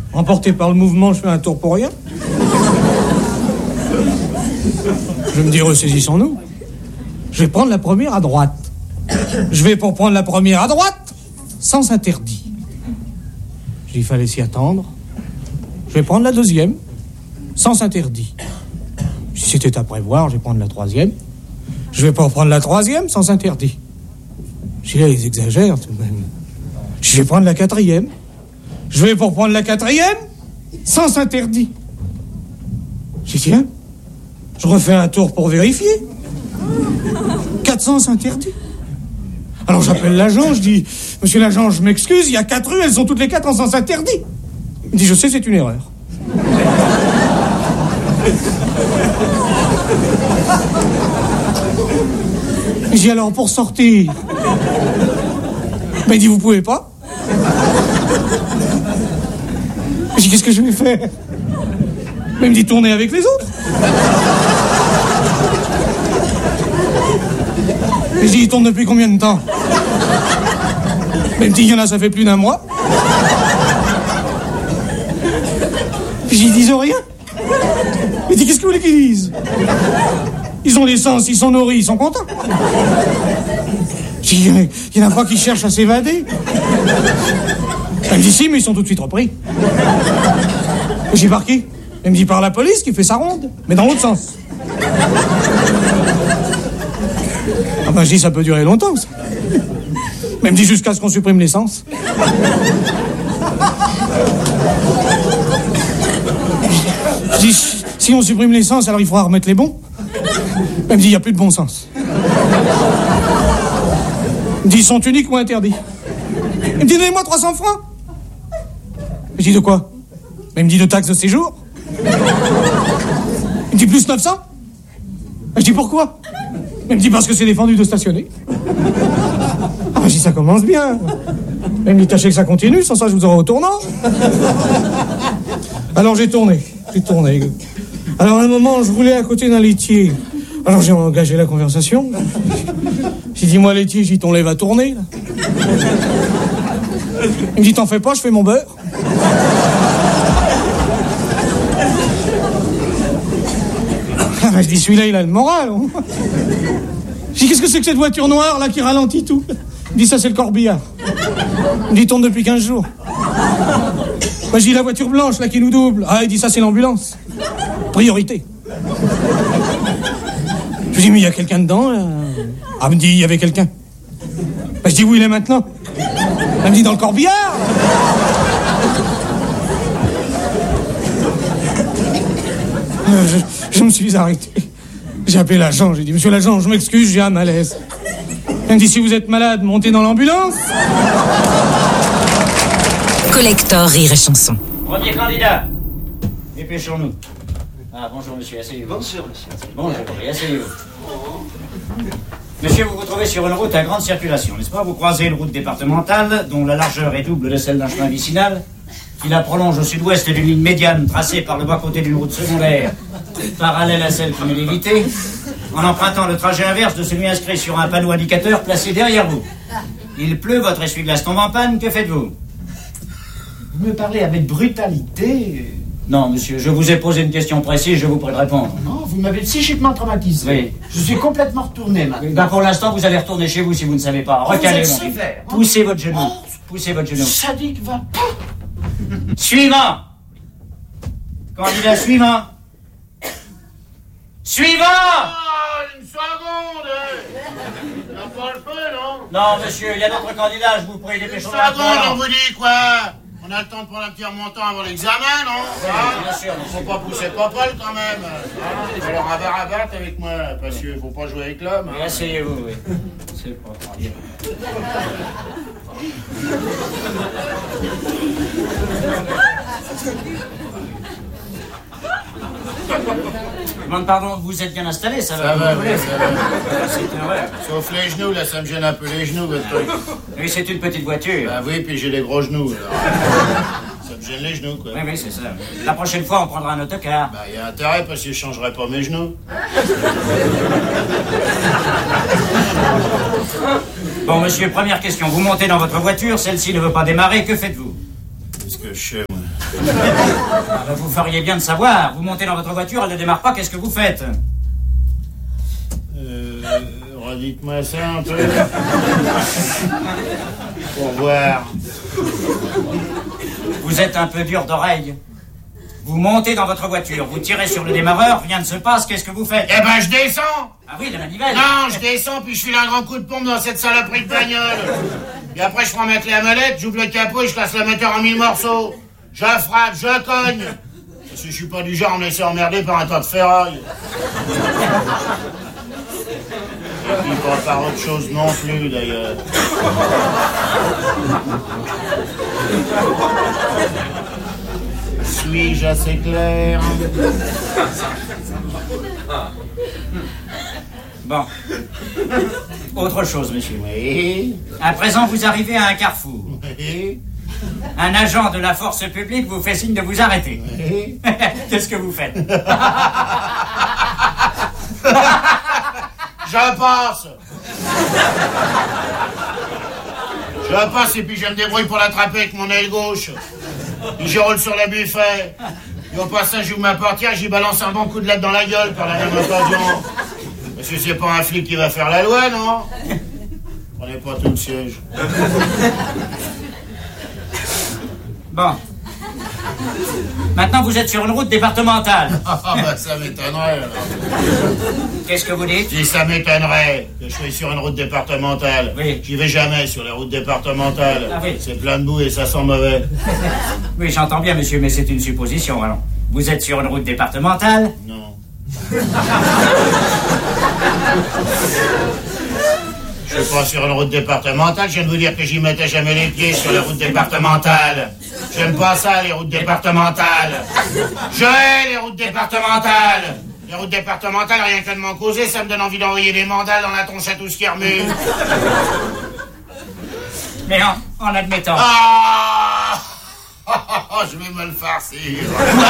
Emporté par le mouvement, je fais un tour pour rien. Je me dis, ressaisissons-nous. Je vais prendre la première à droite. Je vais pour prendre la première à droite, sans interdit. Il fallait s'y attendre. Je vais prendre la deuxième, sans interdit. Si c'était à prévoir, je vais prendre la troisième. Je vais pas prendre la troisième, sans interdit. Je dis là, ils exagèrent tout de même. Je vais prendre la quatrième. Je vais pour prendre la quatrième, sans interdit. Je dis tiens, je refais un tour pour vérifier. 400 interdits. Alors j'appelle l'agent, je dis, monsieur l'agent, je m'excuse, il y a 4 rues, elles sont toutes les 4 en sens interdit. Il me dit, je sais, c'est une erreur. Je dis, alors pour sortir, ben, il dit, vous pouvez pas. Je dis, qu'est-ce que je vais faire? Ben, il me dit, tournez avec les autres. Je dis, il tourne depuis combien de temps? Ben, il me dit, il y en a, ça fait plus d'1 mois. Puis ils disent rien. Il dit, qu'est-ce que vous voulez qu'ils disent? Ils ont l'essence, ils sont nourris, ils sont contents. Je dis, il y en a pas qui cherchent à s'évader. Elle me dit, si, mais ils sont tout de suite repris. J'ai par qui? Elle me dit, par la police qui fait sa ronde, mais dans l'autre sens. Ah ben, je dis, ça peut durer longtemps, ça. Mais elle me dit, jusqu'à ce qu'on supprime l'essence. Je dis, si on supprime l'essence, alors il faudra remettre les bons. Elle me dit, il n'y a plus de bon sens. Elle me dit, ils sont uniques ou interdits. Elle me dit, donnez-moi 300 francs. Je dis, de quoi? Elle me dit, de taxes de séjour. Elle me dit, plus 900. Je dis, pourquoi? Elle me dit, parce que c'est défendu de stationner. Ah, je dis, ça commence bien. Elle me dit, tâchez que ça continue, sans ça, je vous aurai au tournant. Alors, j'ai tourné. Alors, à un moment, je roulais à côté d'un laitier. Alors, j'ai engagé la conversation. J'ai dit, moi, laitier, j'ai dit, ton lait va tourner, là. Il me dit, t'en fais pas, je fais mon beurre. Ah, ben, je dis, celui-là, il a le moral. Je dis, qu'est-ce que c'est que cette voiture noire, là, qui ralentit tout? Il me dit, ça, c'est le corbillard. Il me dit, il tourne depuis 15 jours. Moi, je dis, la voiture blanche, là, qui nous double. Ah, il dit, ça, c'est l'ambulance. Priorité. Je lui dis, mais il y a quelqu'un dedans, là? Ah, il me dit, il y avait quelqu'un. Ben, je dis, où il est maintenant? Elle me dit, dans le corbillard. Je me suis arrêté. J'ai appelé l'agent, j'ai dit, monsieur l'agent, je m'excuse, j'ai un malaise. Elle me dit, si vous êtes malade, montez dans l'ambulance. Collector Rire et Chanson. Premier candidat. Dépêchons-nous. Ah, bonjour monsieur, asseyez-vous. Bonjour monsieur. Bonjour, et asseyez-vous. Monsieur, vous vous trouvez sur une route à grande circulation, n'est-ce pas? Vous croisez une route départementale, dont la largeur est double de celle d'un chemin vicinal, qui la prolonge au sud-ouest d'une ligne médiane tracée par le bas-côté d'une route secondaire, parallèle à celle qui m'est évitée, en empruntant le trajet inverse de celui inscrit sur un panneau indicateur placé derrière vous. Il pleut, votre essuie-glace tombe en panne, que faites-vous? Vous me parlez avec brutalité. Non, monsieur, je vous ai posé une question précise, je vous prie de répondre. Non, vous m'avez psychiquement traumatisé. Oui. Je suis complètement retourné maintenant. Ben, pour l'instant, vous allez retourner chez vous si vous ne savez pas. Recalez, Vous mon êtes vieux. sévère, hein. Poussez votre genou. Poussez votre genou. Sadique va pas. Suivant. Candidat suivant. Suivant. Une seconde. T'as pas le feu, non? Non, monsieur, il y a d'autres candidats, je vous prie, Une dépêchons-nous. seconde, on vous dit quoi? On a le temps de prendre un petit remontant avant l'examen, non? bien sûr, monsieur. Faut pas pousser Popol quand même. Hein? Alors rabat avec moi, parce qu'il faut pas jouer avec l'homme. Oui, asseyez-vous, oui. C'est pas grave. Je demande pardon, vous êtes bien installé, ça va? Ça va, oui, ça va. C'est vrai. Sauf les genoux, là, ça me gêne un peu les genoux, votre truc. Oui, c'est une petite voiture. Bah oui, puis j'ai des gros genoux, alors. Ça me gêne les genoux, quoi. Oui, c'est ça. La prochaine fois, on prendra un autocar. Bah, y a intérêt, parce que je changerai pas mes genoux. Bon, monsieur, première question. Vous montez dans votre voiture, celle-ci ne veut pas démarrer, que faites-vous? Qu'est-ce que je sais, moi? Ah ben, vous feriez bien de savoir. Vous montez dans votre voiture, elle ne démarre pas, qu'est-ce que vous faites? Redites-moi ça un peu. Pour voir. Vous êtes un peu dur d'oreille. Vous montez dans votre voiture, vous tirez sur le démarreur, rien ne se passe, qu'est-ce que vous faites? Eh ben, je descends. Ah oui, la manivelle. Non, je descends, puis je file un grand coup de pompe dans cette saloperie de bagnole. Et après, je prends ma clé à molette, j'ouvre le capot et je casse le moteur en 1000 morceaux. Je frappe, je cogne. Parce que je suis pas du genre à me laisser emmerder par un tas de ferraille. Et puis pas par autre chose non plus, d'ailleurs. Suis-je assez clair? Bon. Autre chose, monsieur. Oui. À présent, vous arrivez à un carrefour. Oui. Un agent de la force publique vous fait signe de vous arrêter. Oui. Qu'est-ce que vous faites? Je passe. Je passe et puis je me débrouille pour l'attraper avec mon aile gauche. Puis je roule sur le buffet. Et au passage, j'ouvre ma portière, j'y balance un bon coup de latte dans la gueule par la même occasion. Parce que c'est pas un flic qui va faire la loi, non? Prenez pas tout le siège. Bon. Maintenant, vous êtes sur une route départementale. Ah bah ça m'étonnerait alors. Qu'est-ce que vous dites? Je dis ça m'étonnerait que je sois sur une route départementale. Oui. J'y vais jamais sur les routes départementales. Ah oui. C'est plein de boue et ça sent mauvais. Oui, j'entends bien, monsieur, mais c'est une supposition, alors. Vous êtes sur une route départementale? Non. Je suis pas sur une route départementale, je viens de vous dire que j'y mettais jamais les pieds sur les routes départementales. J'aime pas ça, les routes départementales. Je hais les routes départementales. Les routes départementales, rien que de m'en causer, ça me donne envie d'envoyer des mandales dans la tronche à tout ce qui remue. Mais en admettant... Ah! Je vais me le farcir.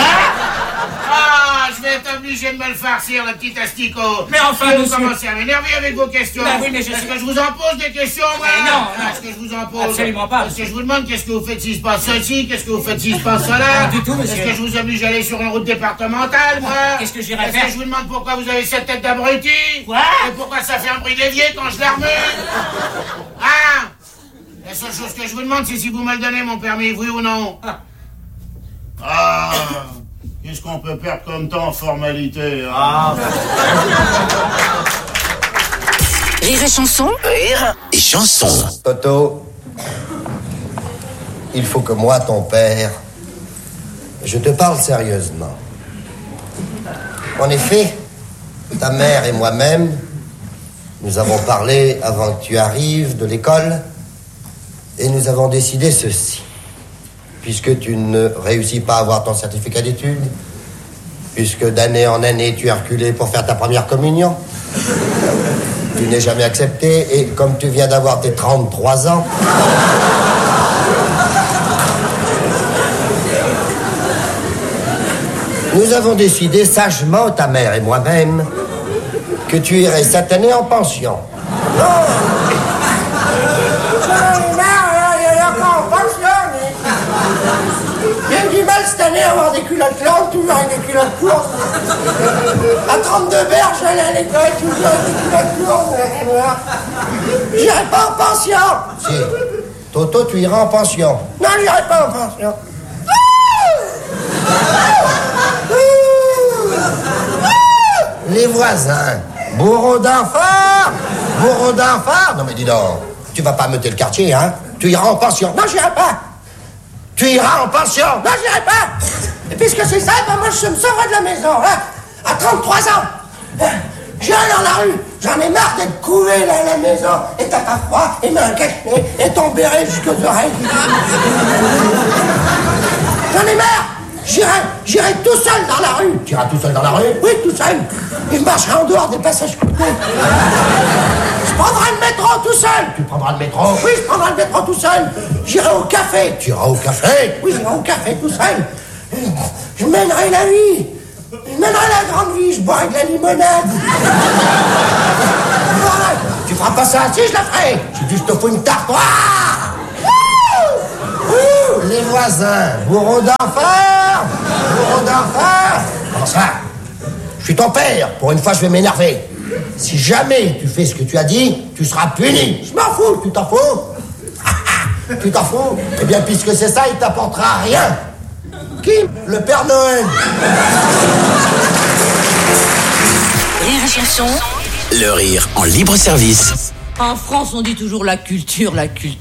Ah, je vais être obligé de me le farcir, le petit asticot. Mais enfin, vous monsieur... commencez à m'énerver avec vos questions. Ben oui, mais je Est-ce sais- que je vous en pose des questions, moi? Mais non, non. Est-ce que je vous en pose? Absolument pas. Est-ce que je vous demande qu'est-ce que vous faites s'il se passe ceci? Qu'est-ce que vous faites s'il se passe cela? Pas du tout, monsieur. Est-ce que je vous oblige à aller sur une route départementale, moi? Qu'est-ce que j'irais Est-ce faire? que je vous demande pourquoi vous avez cette tête d'abruti? Quoi? Et pourquoi ça fait un bruit d'évier quand je la remue? Hein? La seule chose que je vous demande, c'est si vous me le donnez, mon permis, oui ou non? Ah, qu'est-ce qu'on peut perdre comme temps en formalité, hein? Ah, Rire et chanson. Rire et chanson. Toto, il faut que moi, ton père, je te parle sérieusement. En effet, ta mère et moi-même, nous avons parlé avant que tu arrives de l'école et nous avons décidé ceci. Puisque tu ne réussis pas à avoir ton certificat d'études, puisque d'année en année tu es reculé pour faire ta première communion, tu n'es jamais accepté, et comme tu viens d'avoir tes 33 ans, nous avons décidé sagement, ta mère et moi-même, que tu irais cette année en pension. J'ai eu du mal cette année à avoir des culottes longues, toujours avec des culottes courtes. À 32 berges, j'allais à l'école, toujours avec des culottes courtes. J'irai pas en pension. Si. Toto, tu iras en pension. Non, j'irai pas en pension. Les voisins, bourreaux d'enfants. Non mais dis donc, tu vas pas meuter le quartier, hein? Tu iras en pension. Non, j'irai pas. Tu iras en pension. Non, j'irai pas. Et puisque c'est ça, ben moi je me sauverai de la maison, hein? À 33 ans. J'irai dans la rue. J'en ai marre d'être couvé là à la maison. Et t'as pas froid, et main cachée, et ton béret jusqu'aux oreilles. J'en ai marre. J'irai tout seul dans la rue. Tu iras tout seul dans la rue? Oui, tout seul. Et je marcherai en dehors des passages coupés. Je prendrai le métro tout seul. Tu prendras le métro? Oui, je prendrai le métro tout seul. J'irai au café. Tu iras au café? Oui, j'irai au café tout seul. Je mènerai la vie. Je mènerai la grande vie. Je boirai de la limonade. Voilà. Tu feras pas ça? Si, je la ferai. Je te fous une tarte. les voisins, bourreau d'enfer. Comment ça? Je suis ton père, pour une fois je vais m'énerver. Si jamais tu fais ce que tu as dit, tu seras puni. Je m'en fous, tu t'en fous? Tu t'en fous? Eh bien, puisque c'est ça, il t'apportera rien. Qui? Le Père Noël. Rire et chanson. Le rire en libre service. En France, on dit toujours la culture.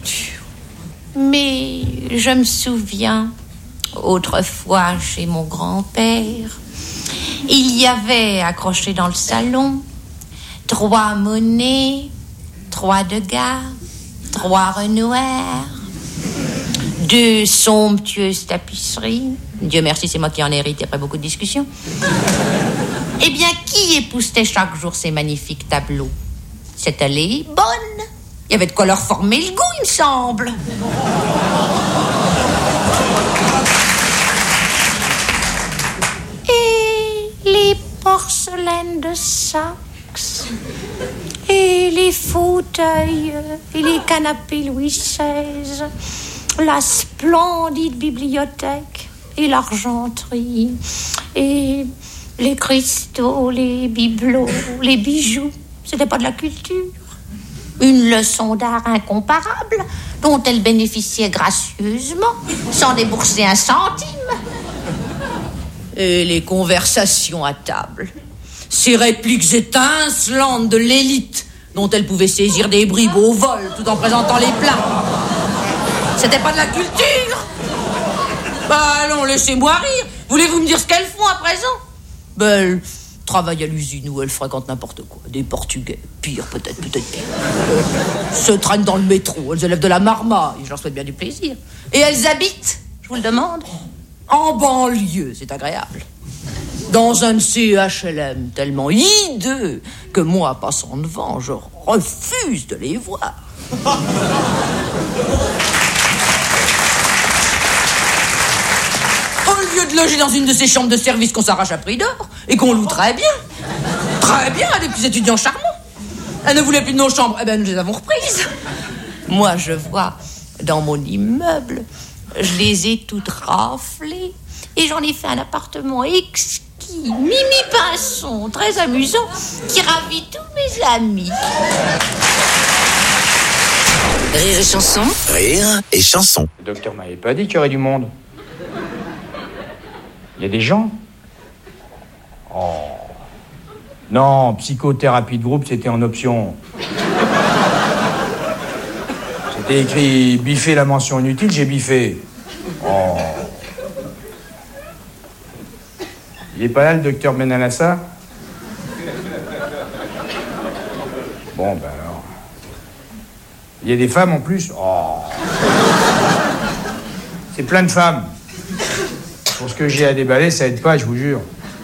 Mais je me souviens, autrefois chez mon grand-père, il y avait accroché dans le salon 3 monnaies, 3 Degas, 3 Renoir, 2 somptueuses tapisseries. Dieu merci, c'est moi qui en ai hérité après beaucoup de discussions. Eh bien, qui époussetait chaque jour ces magnifiques tableaux? C'était les bonnes. Il y avait de quoi leur former le goût, il me semble. Et les porcelaines de Saxe, et les fauteuils, et les canapés Louis XVI, la splendide bibliothèque, et l'argenterie, et les cristaux, les bibelots, les bijoux. C'était pas de la culture. Une leçon d'art incomparable dont elle bénéficiait gracieusement sans débourser un centime. Et les conversations à table. Ces répliques étincelantes de l'élite dont elle pouvait saisir des bribes au vol tout en présentant les plats. C'était pas de la culture. Bah allons, laissez-moi rire. Voulez-vous me dire ce qu'elles font à présent? Elles travaillent à l'usine où elles fréquentent n'importe quoi. Des Portugais, pire peut-être pire. Se traînent dans le métro, elles élèvent de la marmaille, je leur souhaite bien du plaisir. Et elles habitent, je vous le demande, en banlieue, c'est agréable. Dans un de ces HLM tellement hideux que moi, passant devant, je refuse de les voir. Au lieu de loger dans une de ces chambres de service qu'on s'arrache à prix d'or et qu'on loue très bien à des petits étudiants charmants. Elles ne voulaient plus de nos chambres, eh ben nous les avons reprises. Moi, je vois dans mon immeuble, je les ai toutes raflées et j'en ai fait un appartement exquis, Mimi Pinson, très amusant, qui ravit tous mes amis. Rire et chanson. Rire et chanson. Le docteur m'avait pas dit qu'il y aurait du monde. Il y a des gens? Oh. Non, psychothérapie de groupe, c'était en option. C'était écrit biffer la mention inutile, j'ai biffé. Oh. Il est pas là, le docteur Benalassa? Bon, ben alors. Il y a des femmes en plus? Oh. C'est plein de femmes. Pour ce que j'ai à déballer, ça aide pas, je vous jure.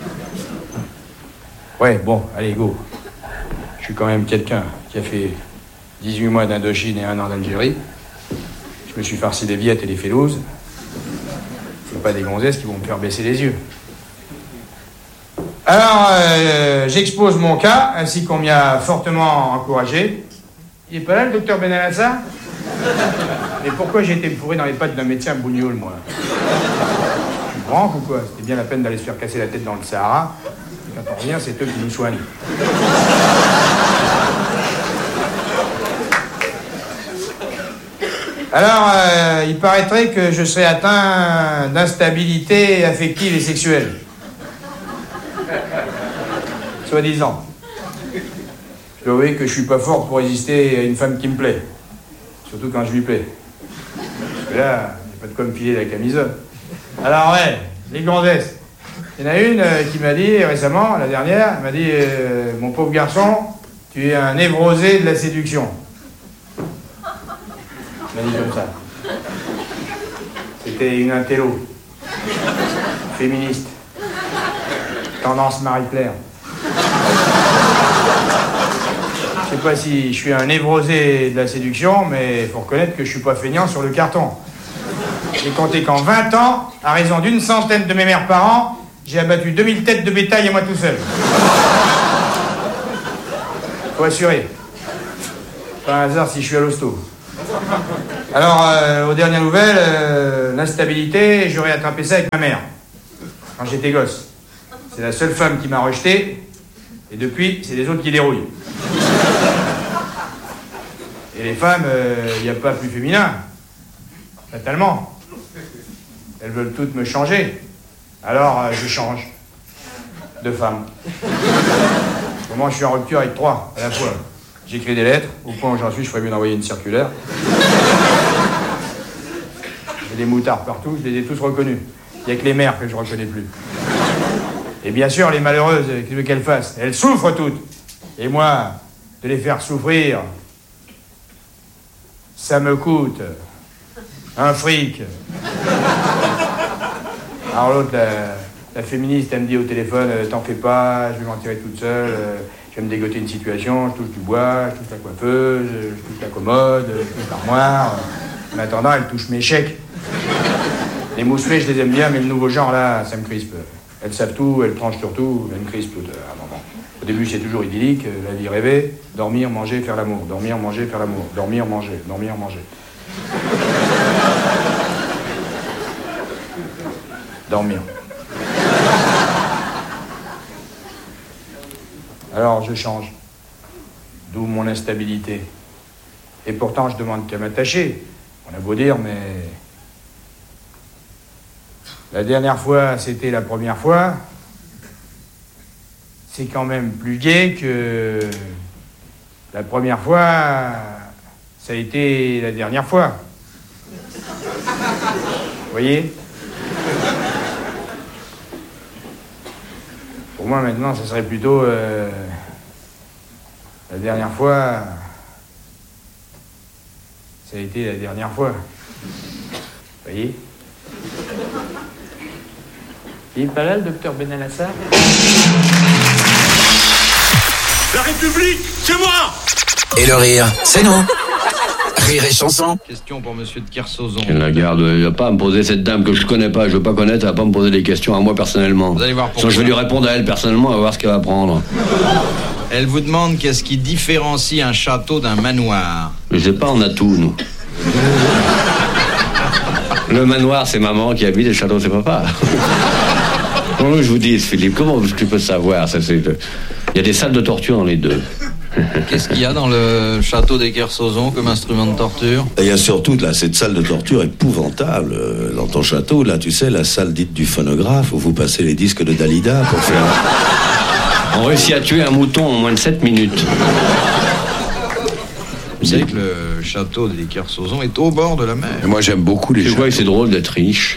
Ouais, bon, allez, go. Je suis quand même quelqu'un qui a fait 18 mois d'Indochine et 1 an d'Algérie. Je me suis farci des viettes et des félouses. C'est pas des gonzesses qui vont me faire baisser les yeux. Alors, j'expose mon cas, ainsi qu'on m'y a fortement encouragé. Il est pas là, le docteur Benalassa? Mais pourquoi j'ai été me fourrer dans les pattes d'un médecin bougnoul, moi? Je suis branque ou quoi? C'était bien la peine d'aller se faire casser la tête dans le Sahara. Et quand on revient, c'est eux qui nous soignent. Alors, il paraîtrait que je serais atteint d'instabilité affective et sexuelle. Soi-disant. Je dois avouer que je suis pas fort pour résister à une femme qui me plaît. Surtout quand je lui plais. Parce que là, il n'y a pas de quoi me filer la camisole. Alors ouais, les gonzesses. Il y en a une qui m'a dit récemment, la dernière, elle m'a dit mon pauvre garçon, tu es un névrosé de la séduction. Elle m'a dit comme ça. C'était une intello. Féministe. Tendance Marie-Claire. Je sais pas si je suis un névrosé de la séduction, mais il faut reconnaître que je suis pas feignant sur le carton. J'ai compté qu'en 20 ans, à raison d'une centaine de mes mères par an, j'ai abattu 2000 têtes de bétail à moi tout seul. Faut assurer. Pas un hasard si je suis à l'hosto. Alors, aux dernières nouvelles, l'instabilité, j'aurais attrapé ça avec ma mère, quand j'étais gosse. C'est la seule femme qui m'a rejeté, et depuis, c'est les autres qui dérouillent. Et les femmes, il n'y a pas plus féminin, fatalement. Elles veulent toutes me changer. Alors, je change de femme. Comment je suis en rupture avec 3 à la fois. J'écris des lettres, au point où j'en suis, je ferais mieux d'envoyer une circulaire. J'ai des moutards partout, je les ai tous reconnus. Il n'y a que les mères que je ne reconnais plus. Et bien sûr, les malheureuses, qu'est-ce que tu veux qu'elles fassent? Elles souffrent toutes. Et moi, de les faire souffrir, ça me coûte un fric. Alors l'autre, la féministe, elle me dit au téléphone, t'en fais pas, je vais m'en tirer toute seule, je vais me dégoter une situation, je touche du bois, je touche la coiffeuse, je touche la commode, je touche l'armoire. En attendant, elle touche mes chèques. Les mousselées, je les aime bien, mais le nouveau genre, là, ça me crispe. Elles savent tout, elles tranchent sur tout, elles me crispent toutes à un moment. Au début, c'est toujours idyllique, la vie rêvée, dormir, manger, faire l'amour, dormir, manger, faire l'amour, dormir, manger, dormir, manger. Dormir. Alors, je change. D'où mon instabilité. Et pourtant, je demande qu'à m'attacher. On a beau dire, mais... La dernière fois, c'était la première fois. C'est quand même plus gai que... La première fois, ça a été la dernière fois. Vous voyez ? Pour moi, maintenant, ça serait plutôt... la dernière fois... Ça a été la dernière fois. Vous voyez ? Il est pas là, le docteur Benalassar ? La République, c'est moi! Et le rire, c'est nous. Rire et chanson. Question pour monsieur de Kersozon. La garde, il va pas me poser cette dame que je connais pas, je veux pas connaître, elle va pas me poser des questions à moi personnellement. Vous allez voir pourquoi. Sinon je vais lui répondre à elle personnellement, on va voir ce qu'elle va prendre. Elle vous demande qu'est-ce qui différencie un château d'un manoir. Je sais pas, on a tout, nous. Le manoir, c'est maman qui habite, et le château, c'est papa. Non, je vous dis, Philippe, comment tu peux savoir ça, il y a des salles de torture dans les deux. Qu'est-ce qu'il y a dans le château des Kersozon comme instrument de torture? Il y a surtout là cette salle de torture épouvantable dans ton château, là tu sais, la salle dite du phonographe où vous passez les disques de Dalida pour faire... On réussit à tuer un mouton en moins de 7 minutes. Vous savez que le château des Kersozon est au bord de la mer. Et moi j'aime beaucoup les châteaux. Tu vois que c'est drôle d'être riche.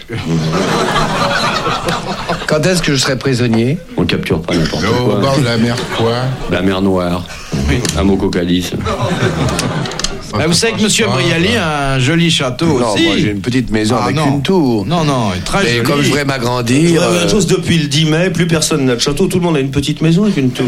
Quand est-ce que je serai prisonnier? On capture pas n'importe quoi. Au bord de la mer quoi? La mer Noire. Oui. Un Moco-Calice. Bah, vous savez que monsieur Brialy a un joli château non, aussi. Moi j'ai une petite maison avec une tour. Non, très joli. Et comme je voudrais m'agrandir... La même chose depuis le 10 mai, plus personne n'a de château, tout le monde a une petite maison avec une tour.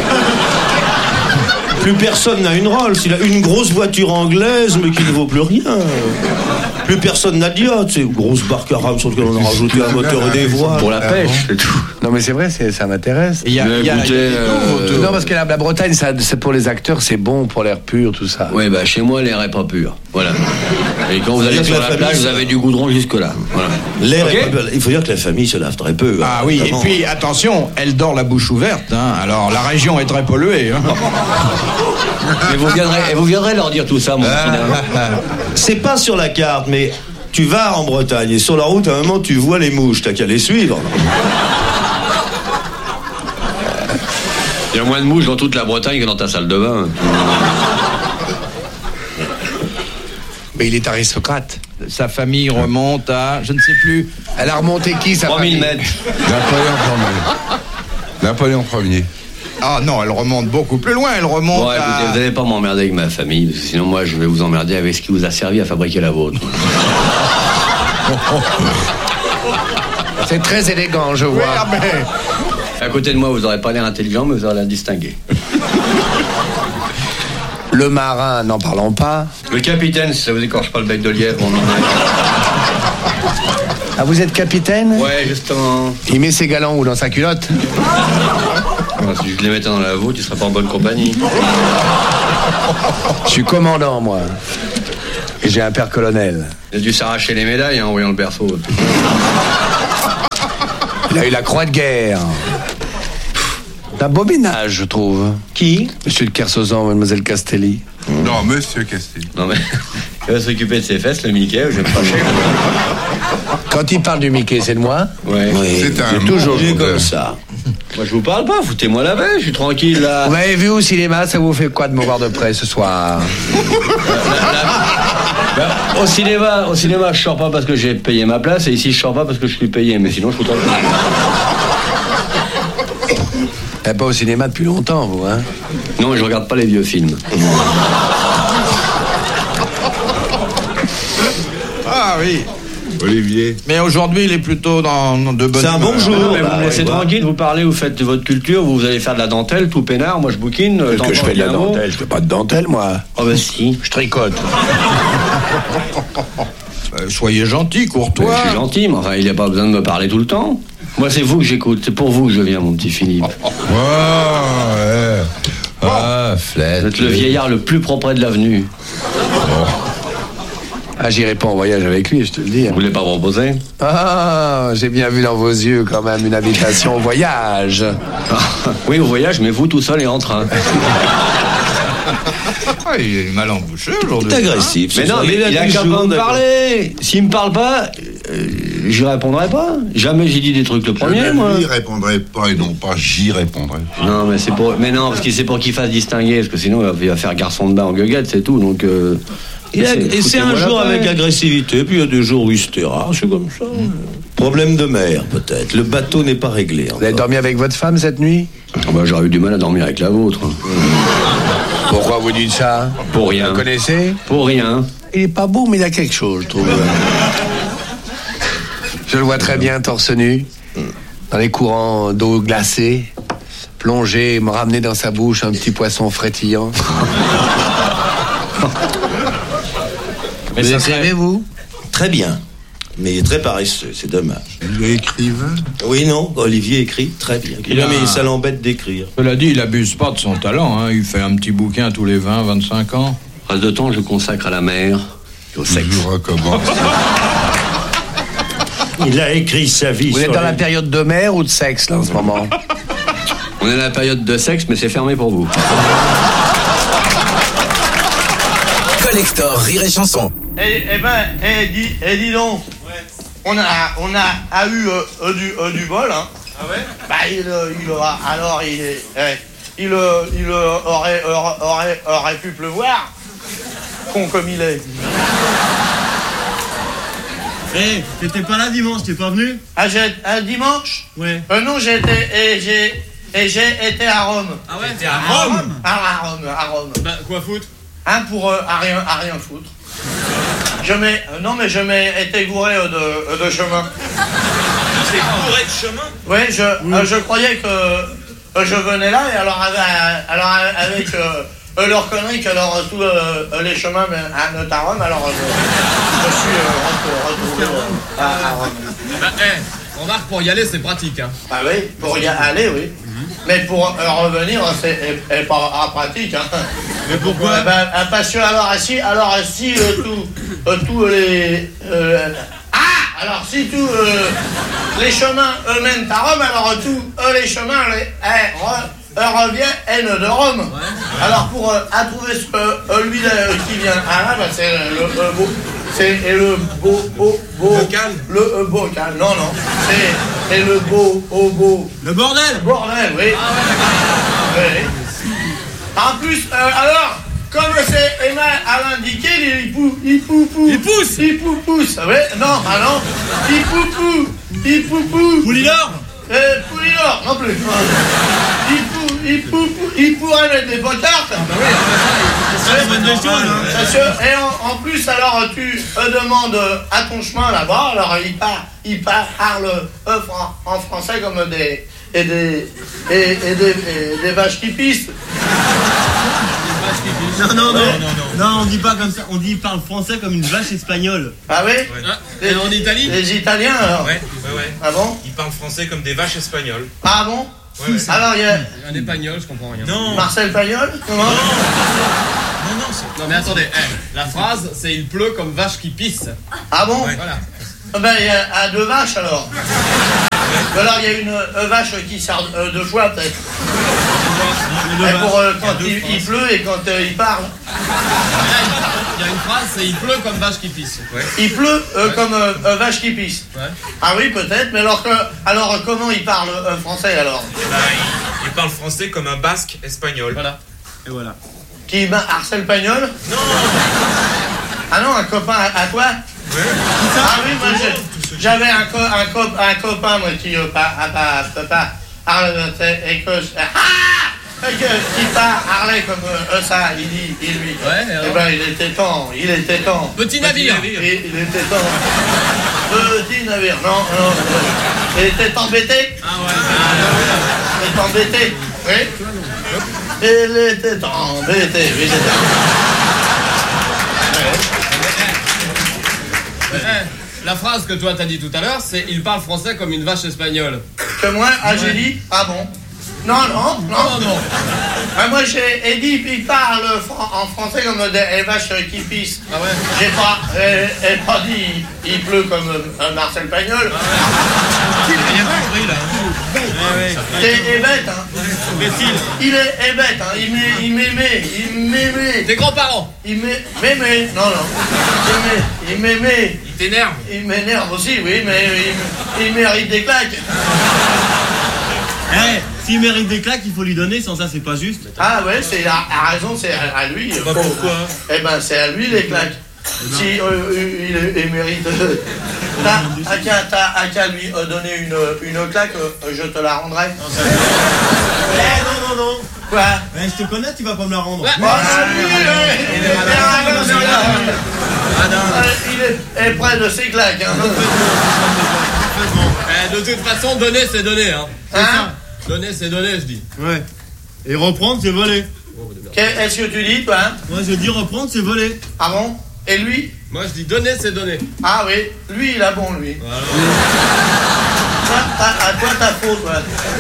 Plus personne n'a une Rolls, il a une grosse voiture anglaise mais qui ne vaut plus rien. Plus personne n'a de yacht, c'est une grosse barque à rame sur laquelle on a rajouté un moteur et des voiles. Pour la pêche, c'est tout. Non mais c'est vrai, ça m'intéresse. Non, parce que la Bretagne, c'est pour les acteurs, c'est bon pour l'air pur, tout ça. Oui, bah chez moi, l'air est pas pur. Voilà. Et quand vous allez sur la plage, vous avez du goudron jusque-là. Voilà. L'air est pas pur. Il faut dire que la famille se lave très peu. Ah oui, et puis attention, elle dort la bouche ouverte. Hein. Alors la région est très polluée. Hein. Et vous viendrez leur dire tout ça, mon petit. C'est pas sur la carte, mais tu vas en Bretagne et sur la route, à un moment, tu vois les mouches, t'as qu'à les suivre. Il y a moins de mouches dans toute la Bretagne que dans ta salle de bain. Mais il est aristocrate. Sa famille remonte à, je ne sais plus. Elle a remonté qui, sa 3000 famille? mètres. Napoléon Ier. Ah non, elle remonte beaucoup plus loin, elle remonte bon, écoutez, vous n'allez pas m'emmerder avec ma famille, parce que sinon moi je vais vous emmerder avec ce qui vous a servi à fabriquer la vôtre. C'est très élégant, je vois. Oui, mais... À côté de moi, vous n'aurez pas l'air intelligent, mais vous aurez l'air distingué. Le marin, n'en parlons pas. Le capitaine, si ça vous écorche pas le bec de lièvre, on en a. Ah, vous êtes capitaine? Ouais, justement. Il met ses galons où, dans sa culotte? Si je les mettais dans la vôtre, tu serais pas en bonne compagnie. Je suis commandant, moi. Et j'ai un père colonel. Il a dû s'arracher les médailles en voyant le berceau. Il a eu la croix de guerre. D'un beau ménage, je trouve. Qui? Monsieur de Kersozan, mademoiselle Castelli. Non, monsieur Castelli. Non, mais il va s'occuper de ses fesses, le Mickey, je vais me fâcher. Quand il parle du Mickey, c'est de moi? Ouais. Oui, C'est un toujours monde. comme ça. Moi, je vous parle pas, foutez-moi la paix, je suis tranquille, là. Vous m'avez vu au cinéma, ça vous fait quoi de me voir de près ce soir? Au cinéma, je sors pas parce que j'ai payé ma place, et ici, je sors pas parce que je suis payé, mais sinon, je suis tranquille. T'es pas au cinéma depuis longtemps, vous, hein? Non, mais je regarde pas les vieux films. Ah oui. Olivier. Mais aujourd'hui, il est plutôt dans de bonnes C'est un bon humeur. jour. Mais vous me laissez tranquille, vous parlez, vous faites votre culture, vous allez faire de la dentelle, tout peinard, moi je bouquine. Qu'est-ce que je fais de la dentelle? Je fais pas de dentelle, moi. Oh bah si. Je tricote. Soyez gentil, Mais courtois. je suis gentil, mais enfin, il n'y a pas besoin de me parler tout le temps. Moi, c'est vous que j'écoute, c'est pour vous que je viens, mon petit Philippe. Ouais. Ah, Flette. Vous êtes le vieillard le plus propre de l'avenue. Ah, j'irai pas en voyage avec lui, je te le dis. Vous voulez pas proposer? Ah, j'ai bien vu dans vos yeux quand même une invitation au voyage. Oui, au voyage, mais vous tout seul et en train. Ah, il est mal embouché aujourd'hui. C'est agressif. Mais non, mais il a qu'à pas me parler. S'il me parle pas, j'y répondrai pas. Jamais j'ai dit des trucs le premier, moi. Je lui répondrai pas et non pas j'y répondrai. Non, mais c'est pour. Mais non, parce que c'est pour qu'il fasse distinguer, parce que sinon il va faire garçon de bain en gueuguette, c'est tout. Donc. Et c'est un jour avec agressivité, puis il y a des jours où il se taira, c'est comme ça. Problème de mer, peut-être. Le bateau n'est pas réglé. Vous avez dormi avec votre femme cette nuit? Ah bah, j'aurais eu du mal à dormir avec la vôtre. Pourquoi vous dites ça? Pour rien. Vous connaissez? Pour rien. Il est pas beau, mais il a quelque chose, je trouve. Je le vois très bien, torse nu, dans les courants d'eau glacée, plonger, me ramener dans sa bouche un petit poisson frétillant. Mais vous ça écrivez, vous? Très bien. Mais très paresseux, c'est dommage. Il est écrivain? Oui, non, Olivier écrit très bien. Mais ça l'embête d'écrire. Cela dit, il abuse pas de son talent, hein. Il fait un petit bouquin tous les 20, 25 ans. Le reste de temps, je consacre à la mer et au sexe. Je recommence. Il a écrit sa vie. Vous êtes dans la période de mer ou de sexe, là, en ce moment? On est dans la période de sexe, mais c'est fermé pour vous. Collector Rire et Chanson. Dis donc, on a eu du bol, hein. Ah ouais? Bah il aurait pu pleuvoir, con comme il est. T'étais pas là dimanche, t'es pas venu? Dimanche? Ouais. Non, j'ai été à Rome. Ah ouais? T'étais à Rome? À Rome. Bah, quoi foutre? Pour à rien foutre. Je m'ai été gouré de chemin. C'est gouré de chemin? Oui, je croyais que je venais là et alors avec leur connerie que tous les chemins mènent à Rome, alors je suis retrouvé à Rome. Bah, remarque, pour y aller, c'est pratique, hein. Ah oui, pour y aller, oui. Mais pour revenir, c'est pas pratique, hein. Mais pourquoi? Parce que alors si tous les alors si tous les chemins mènent à Rome, alors tous les chemins reviennent de Rome. Ouais. Alors pour trouver lui qui vient là, c'est le beau. C'est le bocal. Le bocal. Non. C'est le beau. Le bordel. Le bordel, oui. Ah ouais. Oui. En plus, alors, comme c'est Emma à l'indiqué, il pousse. Ouais, non. Il poupou. Poulidor. Poulidor, non plus. Il pourrait mettre des potards. Ah bah oui. Et en plus, alors tu demandes à ton chemin là-bas, alors il parle en français comme des vaches qui pissent. Non, on dit pas comme ça. On dit il parle français comme une vache espagnole. Ah oui? Et en Italie? Les Italiens alors? Ouais. Ah bon? Ils parlent français comme des vaches espagnoles. Ah bon? Ouais. Alors il y a un espagnol, je comprends rien. Non. Marcel Pagnol? Non. Non mais attendez, la phrase c'est il pleut comme vache qui pisse. Ah bon? Ouais. Voilà. Ben, il y a deux vaches alors. Alors, il y a une vache qui sert deux fois peut-être. Pour quand il pleut et quand il parle. Il y a une phrase, c'est il pleut comme vache qui pisse. Ouais. Il pleut comme vache qui pisse. Ouais. Ah oui, peut-être, mais alors comment il parle français alors? Il parle français comme un basque espagnol. Voilà. Et voilà. Qui Arsène Pagnol? Non. Ah non, un copain à toi? Ouais. Ah oui, moi j'avais un copain moi qui qui parlait comme ça, il dit, lui. Ouais, eh ben il était temps. Petit navire. Il était temps. Petit navire, non. Il était embêté. Ah ouais. Il était embêté, oui. Il était embêté, oui. La phrase que toi t'as dit tout à l'heure, c'est il parle français comme une vache espagnole. Que moi, j'ai dit, ah bon? Non. Moi j'ai dit, il parle en français comme des vaches qui pissent. Ah ouais. J'ai pas dit, il pleut comme Marcel Pagnol. Ah ouais. Il a compris là. T'es bête, hein. Il est bête, hein. Il m'aimait. Tes grands-parents. Il m'aimait. Non. Il m'aimait. Il t'énerve. Il m'énerve aussi, oui, mais il mérite des claques. S'il mérite des claques, il faut lui donner, sans ça c'est pas juste. Ah ouais, c'est à raison, c'est à lui. Pourquoi? Eh ben c'est à lui les claques. Si il mérite. T'as qu'à lui donner une claque, je te la rendrai. Non. Quoi? Je te connais, tu vas pas me la rendre. Il est près de ses claques. Hein. De toute façon, donner c'est donner. Hein. Donner c'est donner, je dis. Ouais. Et reprendre c'est voler. Qu'est-ce que tu dis, toi? Moi je dis reprendre c'est voler. Ah bon? Et lui? Moi je dis donner c'est donner. Ah oui, lui il a bon, lui. Voilà. À toi ta faute, toi.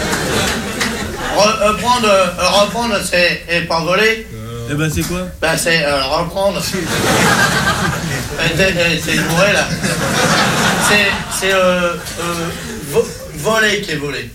Reprendre c'est pas voler. Eh ben c'est quoi? Ben c'est reprendre. C'est bourré là. C'est voler qui est volé.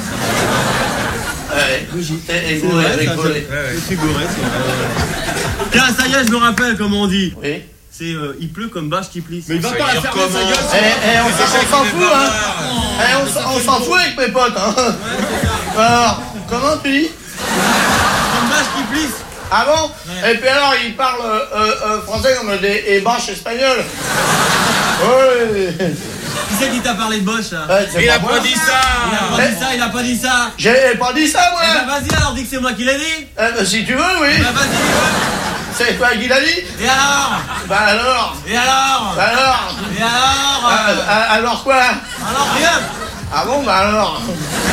Ouais. C'est gouré avec volé. C'est gouré. Tiens, ça y est, je me rappelle comment on dit. Oui. C'est il pleut comme vache qui plisse. Mais il va pas la fermer sa gueule. On s'en fout, hein. On s'en fout avec mes potes, hein. Alors, comment tu dis? Comme vache qui plisse. Ah bon? Ouais. Et puis alors, il parle français comme des Boches espagnols. Oui. Qui c'est qui t'a parlé de Bosch là? Il a pas dit ça. Il a pas dit ça. J'ai pas dit ça, moi. Eh ben vas-y alors, dis que c'est moi qui l'ai dit. Si tu veux, oui. Bah vas-y. C'est toi qui l'as dit? Et alors? Bah alors? Et alors? Et alors? Alors quoi? Alors rien. Ah bon, bah alors?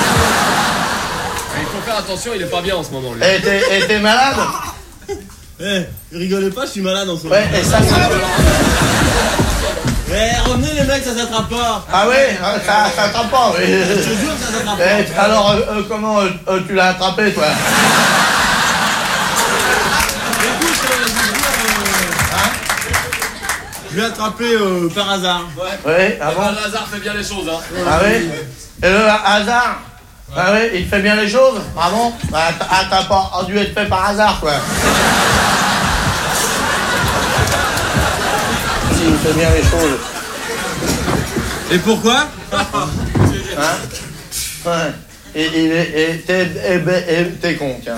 Il faut faire attention, il est pas bien en ce moment lui. Et t'es malade? Rigolez pas, je suis malade en ce moment. Ouais, et ça revenez les mecs, ça s'attrape pas. Ah ouais, ça s'attrape pas, oui. Je te jure que ça s'attrape pas. Alors, comment tu l'as attrapé, toi? Je l'ai attrapé par hasard. Ouais, ah bon? Le hasard fait bien les choses, hein. Ah oui? Et le hasard? Ah oui, il fait bien les choses? Ah bon? T'as pas dû être fait par hasard, quoi. Si, il fait bien les choses. Et pourquoi? Hein? Ouais. Et t'es con, tiens.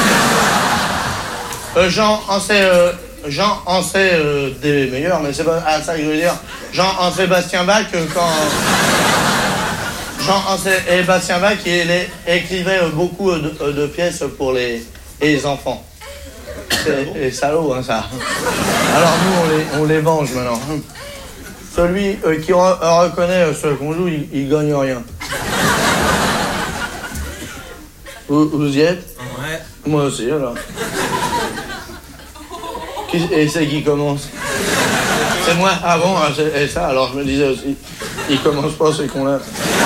Jean en sait des meilleurs, mais c'est pas ça que je veux dire. Jean-Sébastien Bach, quand... Jean-Sébastien Bach, il écrivait beaucoup de pièces pour les enfants. C'est salaud, hein, ça. Alors nous, on les venge maintenant. Celui qui reconnaît ce qu'on joue, il gagne rien. Vous y êtes? Ouais. Moi aussi, alors. Et c'est qui commence? C'est moi. Ah bon, et ça, alors je me disais aussi, ils commencent pas ces cons-là.